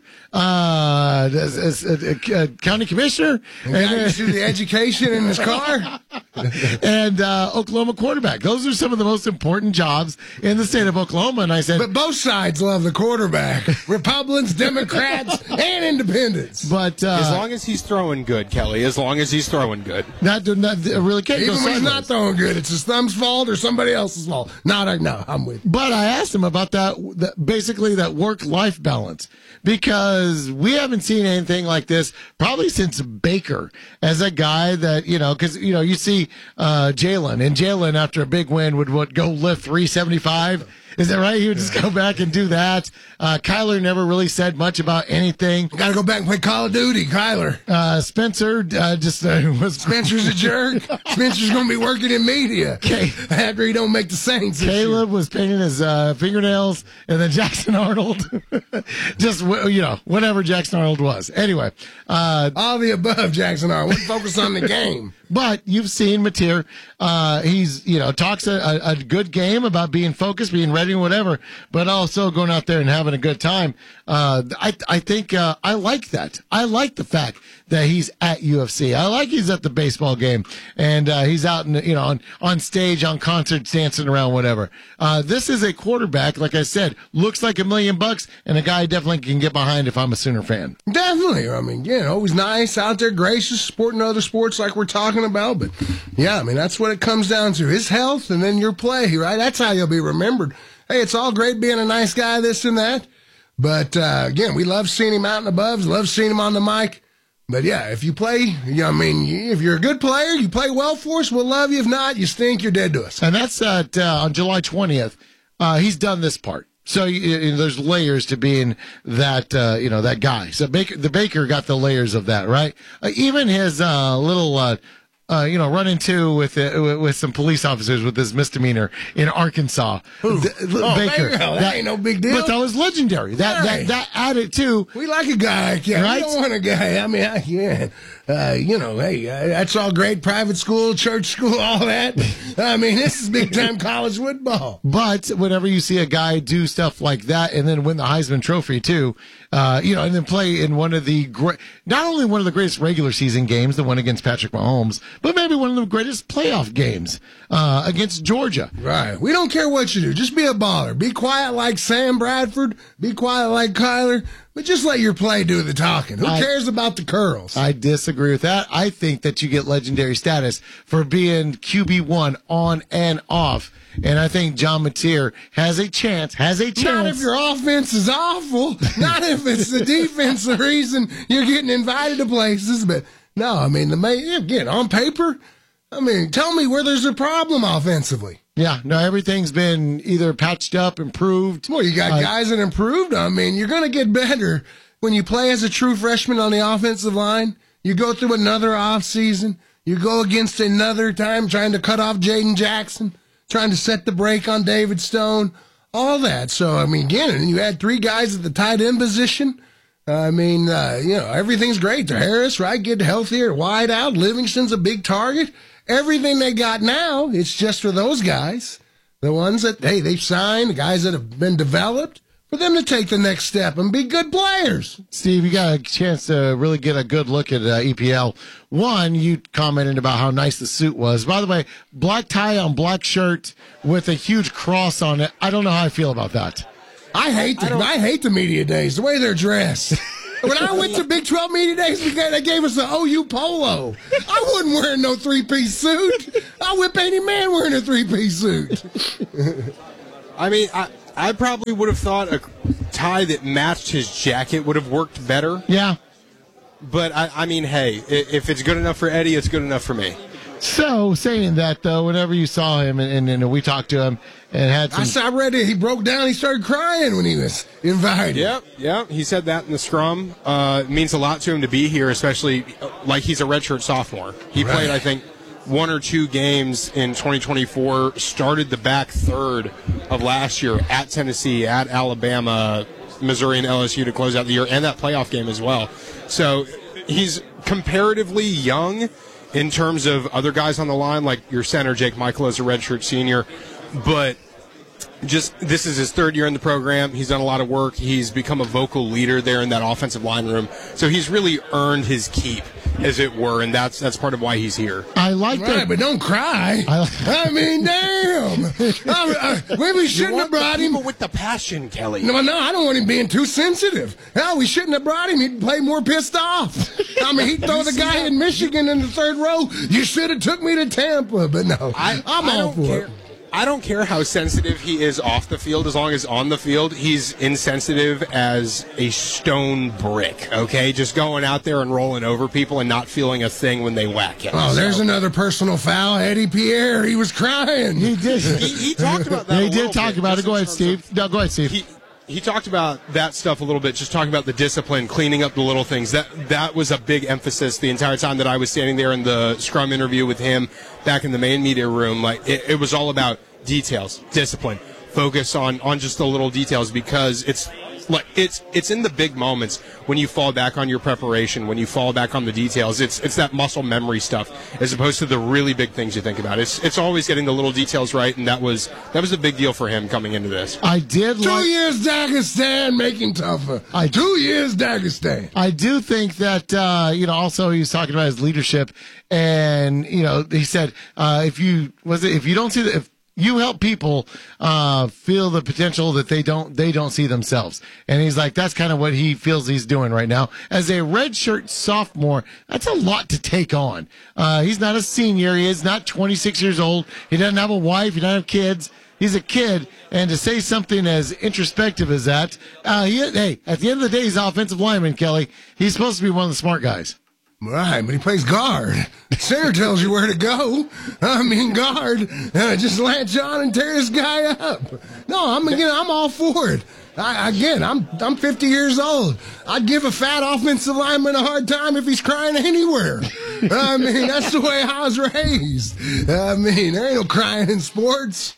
Uh, is, is, uh, uh, county commissioner? The guy who used to do the education in his car. and uh, Oklahoma quarterback. Those are some of the most important jobs in the state of Oklahoma. And I said, But both sides love the quarterback. Republicans, Democrats, and independents. but uh, as long as he's throwing good, Kelly, as long as he's throwing good. that, that really can't Even go when he's sideways. not throwing good, it's his thumb's fault or somebody else's fault. Not a, no, I'm with you. But I asked him about that, that basically that work-life balance, because we haven't seen anything like this probably since Baker, as a guy that, you know, because, you know, you see uh, Jalen, and Jalen after a big win would, would go lift three seventy-five. Is that right? He would just go back and do that. Uh, Kyler never really said much about anything. Got to go back and play Call of Duty, Kyler. Uh, Spencer uh, just uh, was. Spencer's a jerk. Spencer's going to be working in media Okay. after he don't make the Saints. this year. Caleb was painting his uh, fingernails, and then Jackson Arnold, just w- you know, whatever Jackson Arnold was. Anyway, uh, all the above, Jackson Arnold. Focus on the game. But you've seen Mateer. Uh, he's, you know, talks a, a, a good game about being focused, being ready, whatever, but also going out there and having a good time. Uh, I, I think, uh, I like that. I like the fact that he's at U F C. I like he's at the baseball game and, uh, he's out in, you know, on, on stage, on concerts, dancing around, whatever. Uh, this is a quarterback, like I said, looks like a million bucks and a guy I definitely can get behind if I'm a Sooner fan. Definitely. I mean, yeah, always nice, out there, gracious, sporting other sports like we're talking about. But yeah, I mean, that's what it comes down to, his health and then your play, right? That's how you'll be remembered. Hey, it's all great being a nice guy, this and that. But uh, again, we love seeing him out and above, love seeing him on the mic. But yeah, if you play, you know, I mean, if you're a good player, you play well for us, we'll love you. If not, you stink, you're dead to us. And that's at, uh, on July twentieth. Uh, he's done this part. So you, you, there's layers to being that, uh, you know, that guy. So Baker, the Baker got the layers of that, right? Uh, even his uh, little, uh, uh, you know, run into with uh, with some police officers with this misdemeanor in Arkansas. Who? The- Oh, Baker. Baker. That ain't no big deal. But that was legendary. That Right. that that added to. We like a guy like that. Right? We don't want a guy. I mean, I, yeah, uh, you know, hey, uh, that's all great. Private school, church school, all that. I mean, this is big time college football. But whenever you see a guy do stuff like that and then win the Heisman Trophy too, uh, you know, and then play in one of the great, not only one of the greatest regular season games, the one against Patrick Mahomes, but maybe one of the greatest playoff games uh, against Georgia. Right. We don't care what you do. Just be a baller. Be quiet like Sam Bradford. Be quiet like Kyler. But just let your play do the talking. Who I- cares about the curls? I disagree with that. I think that you get legendary status for being Q B one on and off. And I think John Mateer has a chance, has a chance. Not if your offense is awful. Not if it's the defense the reason you're getting invited to places. But no, I mean, the main, again, on paper, I mean, tell me where there's a problem offensively. Yeah, no, everything's been either patched up, improved. Well, you got Uh, guys that improved. I mean, you're going to get better when you play as a true freshman on the offensive line. You go through another offseason. You go against another time trying to cut off Jaden Jackson, trying to set the break on David Stone, all that. So, I mean, again, and you had three guys at the tight end position. I mean, uh, you know, everything's great. The Harris, right, get healthier, wide out. Livingston's a big target. Everything they got now, it's just for those guys. The ones that, hey, they've signed, the guys that have been developed, for them to take the next step and be good players. Steve, you got a chance to really get a good look at uh, E P L. One, you commented about how nice the suit was. By the way, black tie on black shirt with a huge cross on it. I don't know how I feel about that. I hate the, I, I hate the media days, the way they're dressed. When I went to Big twelve media days, they gave us the O U polo. I wasn't wearing no three-piece suit. I whip any man wearing a three-piece suit. I mean, I, I probably would have thought a tie that matched his jacket would have worked better. Yeah. But, I, I mean, hey, if it's good enough for Eddie, it's good enough for me. So, saying that, though, whenever you saw him and, and, and we talked to him and had some... I saw, I read it. He broke down. He started crying when he was invited. Yep, yep. He said that in the scrum. Uh, it means a lot to him to be here, especially like he's a redshirt sophomore. He right. played, I think, one or two games in twenty twenty-four, started the back third of last year at Tennessee, at Alabama, Missouri, and L S U to close out the year, and that playoff game as well. So he's comparatively young in terms of other guys on the line, like your center, Jake Michael, is a redshirt senior. But just this is his third year in the program. He's done a lot of work. He's become a vocal leader there in that offensive line room. So he's really earned his keep, as it were, and that's that's part of why he's here. I like right, that. But don't cry. I, I mean, damn. I, I, maybe we shouldn't have brought him. With the passion, Kelly. No, no, I don't want him being too sensitive. Hell, we shouldn't have brought him. He'd play more pissed off. I mean, he'd throw the guy in Michigan in the third row. You should have took me to Tampa, but no, I, I'm I all don't for care. it. I don't care how sensitive he is off the field, as long as on the field he's insensitive as a stone brick, okay? Just going out there and rolling over people and not feeling a thing when they whack him. Oh, so. There's another personal foul. Eddie Pierre, he was crying. He did. he, he talked about that He a did talk bit, about it. Go ahead, Steve. Of, no, go ahead, Steve. He, he talked about that stuff a little bit, just talking about the discipline, cleaning up the little things. That that was a big emphasis the entire time that I was standing there in the scrum interview with him back in the main media room. Like it, it was all about details, discipline, focus on, on just the little details, because it's like it's it's in the big moments when you fall back on your preparation, when you fall back on the details. It's it's that muscle memory stuff as opposed to the really big things you think about. It's it's always getting the little details right, and that was that was a big deal for him coming into this. I did two like, years Dagestan making tougher. I two years Dagestan. I do think that uh, you know. Also, he was talking about his leadership, and you know, he said uh, if you was it if you don't see the if you help people uh, feel the potential that they don't they don't see themselves. And he's like, that's kind of what he feels he's doing right now. As a redshirt sophomore, that's a lot to take on. Uh, he's not a senior. He is not twenty-six years old. He doesn't have a wife. He doesn't have kids. He's a kid. And to say something as introspective as that, uh, he, hey, at the end of the day, he's an offensive lineman, Kelly. He's supposed to be one of the smart guys. Right, but he plays guard. Center tells you where to go. I mean, guard, uh, just latch on and tear this guy up. No, I'm again, I'm all for it. I, again, I'm I'm fifty years old. I'd give a fat offensive lineman a hard time if he's crying anywhere. I mean, that's the way I was raised. I mean, there ain't no crying in sports.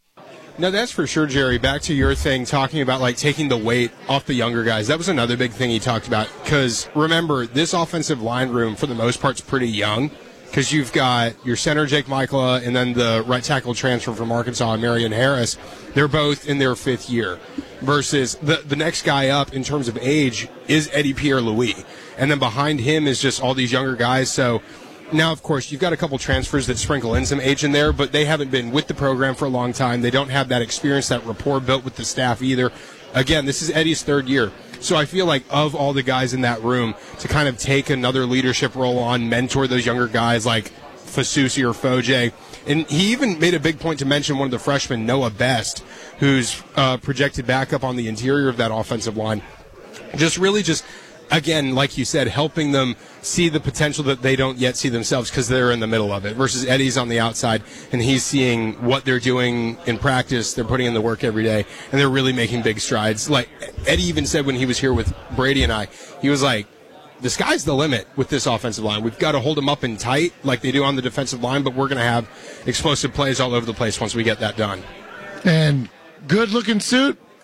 No, that's for sure, Jerry. Back to your thing, talking about like taking the weight off the younger guys. That was another big thing he talked about. Because remember, this offensive line room for the most part is pretty young. Because you've got your center, Jake Michaela, and then the right tackle transfer from Arkansas, Marion Harris. They're both in their fifth year. Versus the the next guy up in terms of age is Eddie Pierre-Louis. And then behind him is just all these younger guys. So now, of course, you've got a couple transfers that sprinkle in some age in there, but they haven't been with the program for a long time. They don't have that experience, that rapport built with the staff either. Again, this is Eddie's third year. So I feel like of all the guys in that room to kind of take another leadership role on, mentor those younger guys like Fasusi or Foje. And he even made a big point to mention one of the freshmen, Noah Best, who's uh, projected back up on the interior of that offensive line. Just really just... Again, like you said, helping them see the potential that they don't yet see themselves because they're in the middle of it, versus Eddie's on the outside and he's seeing what they're doing in practice. They're putting in the work every day and they're really making big strides. Like Eddie even said when he was here with Brady and I, he was like, the sky's the limit with this offensive line. We've got to hold them up and tight like they do on the defensive line, but we're going to have explosive plays all over the place once we get that done. And good-looking suit.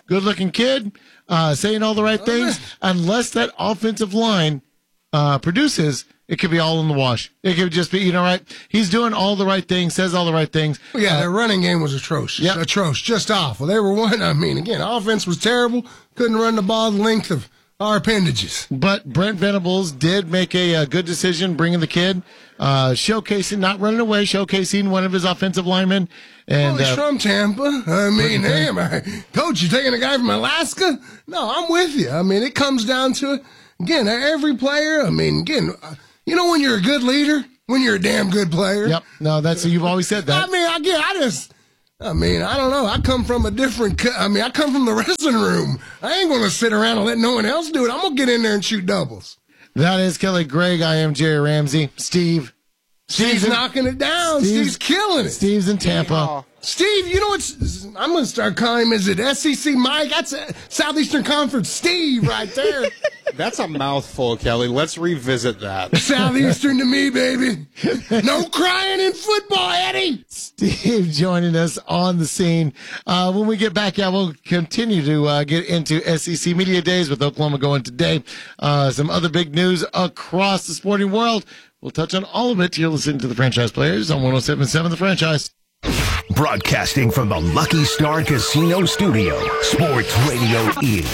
good-looking kid, uh, saying all the right things. Unless that offensive line uh, produces, it could be all in the wash. It could just be, you know, right? He's doing all the right things, says all the right things. Well, yeah, Uh, their running game was atrocious. Yep. Atrocious, just awful. They were one, I mean, again, offense was terrible. Couldn't run the ball the length of our appendages. But Brent Venables did make a, a good decision bringing the kid, uh, showcasing, not running away, showcasing one of his offensive linemen. And, Well, he's uh, from Tampa. I mean, damn, I, coach, you taking a guy from Alaska? No, I'm with you. I mean, it comes down to it. Again, every player, I mean, again, uh, you know when you're a good leader? When you're a damn good player. Yep. No, that's, you've always said that. I mean, I get, I just, I mean, I don't know. I come from a different, co- I mean, I come from the wrestling room. I ain't going to sit around and let no one else do it. I'm going to get in there and shoot doubles. That is Kelly Gregg. I am Jerry Ramsey. Steve. Steve's in- knocking it down. Steve's- Steve's, killing it. Steve's in Tampa. Steve, you know what's, I'm going to start calling him, is it S E C Mike? That's a Southeastern Conference Steve right there. That's a mouthful, Kelly. Let's revisit that. Southeastern to me, baby. No crying in football, Eddie. Steve joining us on the scene. Uh, when we get back, yeah, we'll continue to uh, get into S E C Media Days with Oklahoma going today. Uh, some other big news across the sporting world. We'll touch on all of it. You're listening to the Franchise Players on one oh seven point seven The Franchise. Broadcasting from the Lucky Star Casino Studio, Sports Radio is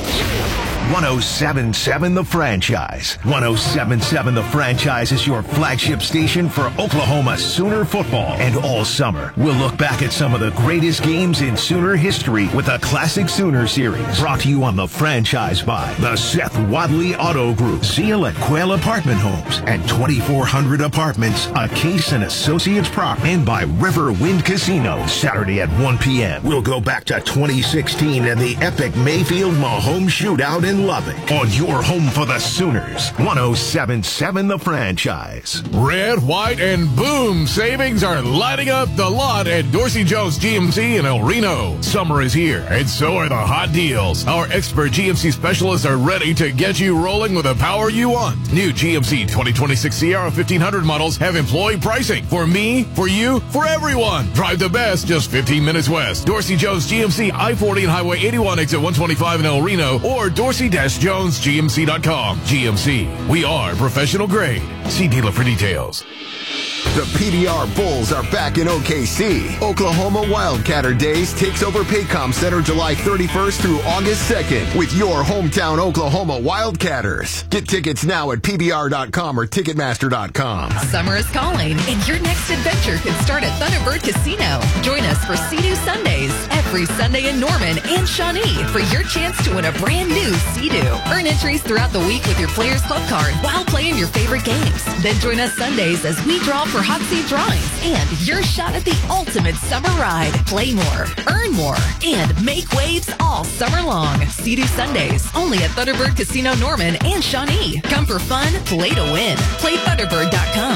one oh seven point seven The Franchise. one oh seven point seven The Franchise is your flagship station for Oklahoma Sooner football. And all summer, we'll look back at some of the greatest games in Sooner history with a Classic Sooner series. Brought to you on The Franchise by the Seth Wadley Auto Group, Zeal at Quail Apartment Homes, and twenty-four hundred Apartments, a Case and Associates prop, and by River Wind Casino. Saturday at one p.m. We'll go back to twenty sixteen and the epic Mayfield Mahomes shootout in Lubbock on your home for the Sooners. one oh seven point seven The Franchise. Red, white, and boom savings are lighting up the lot at Dorsey Jones G M C in El Reno. Summer is here, and so are the hot deals. Our expert G M C specialists are ready to get you rolling with the power you want. New G M C twenty twenty-six Sierra fifteen hundred models have employee pricing. For me, for you, for everyone. Drive the best just fifteen minutes west. Dorsey Jones G M C I forty and Highway eighty-one exit one twenty-five in El Reno, or Dorsey Jones G M C dot com. G M C, we are professional grade. See dealer for details. The P D R Bulls are back in O K C. Oklahoma Wildcatter Days takes over Paycom Center July thirty-first through August second with your hometown Oklahoma Wildcatters. Get tickets now at P B R dot com or Ticketmaster dot com. Summer is calling, and your next adventure can start at Thunderbird Casino. Join us for Sea-Doo Sundays every Sunday in Norman and Shawnee for your chance to win a brand new Sea-Doo. Earn entries throughout the week with your Players Club card while playing your favorite games. Then join us Sundays as we draw for hot seat drawings and your shot at the ultimate summer ride. Play more, earn more, and make waves all summer long. Sea-Doo Sundays, only at Thunderbird Casino Norman and Shawnee. Come for fun, play to win. Play Thunderbird dot com.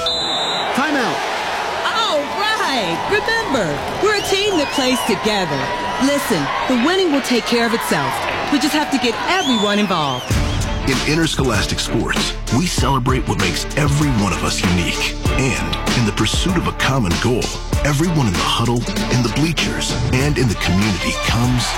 Timeout. All right. Remember, we're a team that plays together. Listen, the winning will take care of itself. We just have to get everyone involved. In interscholastic sports, we celebrate what makes every one of us unique. And in the pursuit of a common goal, everyone in the huddle, in the bleachers, and in the community comes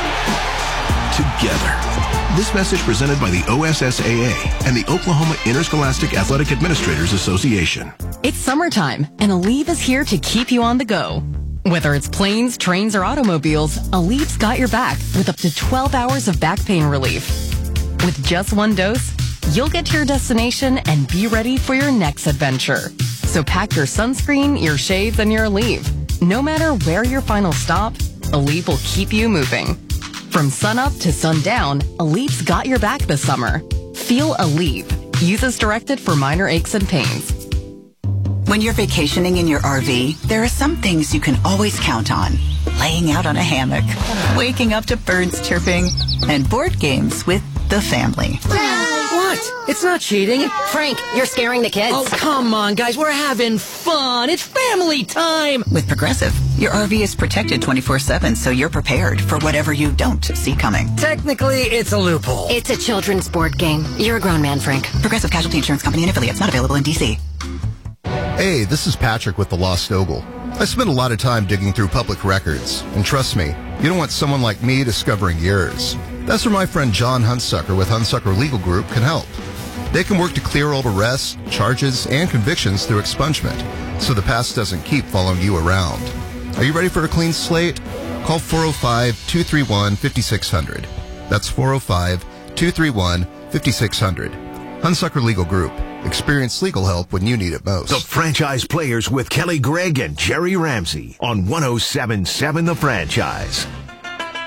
together. This message presented by the O S S A A and the Oklahoma Interscholastic Athletic Administrators Association. It's summertime, and Aleve is here to keep you on the go. Whether it's planes, trains, or automobiles, Aleve's got your back with up to twelve hours of back pain relief. With just one dose, you'll get to your destination and be ready for your next adventure. So pack your sunscreen, your shades, and your Aleve. No matter where your final stop, Aleve will keep you moving. From sunup to sundown, Aleve's got your back this summer. Feel Aleve. Use as directed for minor aches and pains. When you're vacationing in your R V, there are some things you can always count on. Laying out on a hammock, waking up to birds chirping, and board games with the family. What? It's not cheating. Frank, you're scaring the kids. Oh, come on, guys. We're having fun. It's family time. With Progressive, your R V is protected twenty-four seven, so you're prepared for whatever you don't see coming. Technically, it's a loophole. It's a children's board game. You're a grown man, Frank. Progressive Casualty Insurance Company and affiliates, not available in D C. Hey, this is Patrick with the Lost Ogle. I spend a lot of time digging through public records, and trust me, you don't want someone like me discovering yours. That's where my friend John Hunsucker with Hunsucker Legal Group can help. They can work to clear old arrests, charges, and convictions through expungement, so the past doesn't keep following you around. Are you ready for a clean slate? Call four oh five, two three one, five six zero zero. That's four oh five, two three one, five six zero zero. Hunsucker Legal Group. Experience legal help when you need it most. The Franchise Players with Kelly Gregg and Jerry Ramsey on one oh seven point seven The Franchise.